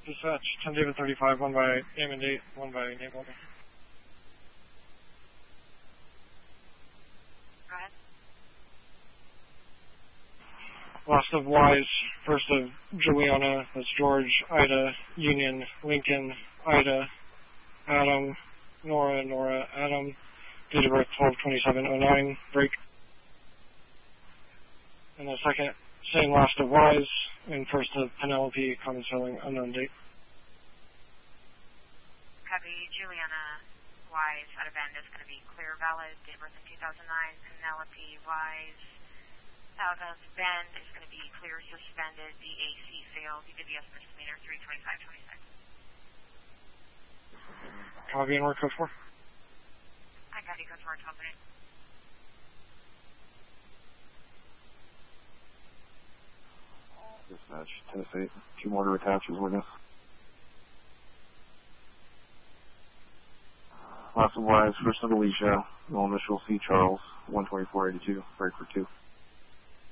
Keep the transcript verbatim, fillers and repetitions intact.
Dispatch, ten David thirty-five, one by name and date, one by name only. Go ahead. Last of Wise, first of Juliana, that's George, Ida, Union, Lincoln, Ida, Adam, Nora, Nora, Adam, date of birth twelve twenty-seven oh nine, break. And the second, same last of Wise, and first of Penelope, common spelling, unknown date. Copy. Juliana Wise out of Bend is going to be clear, valid, date of birth in two thousand nine. Penelope Wise out of Bend is going to be clear, suspended, D A C failed, D W S misdemeanor three twenty-five twenty-six. Copy and word code four. I copy code four, twelve minutes. Dispatch, Tennessee, two more to attach as witness. Last of Wise, first of Alicia, no initial C. Charles, one twenty-four eighty-two, break for two.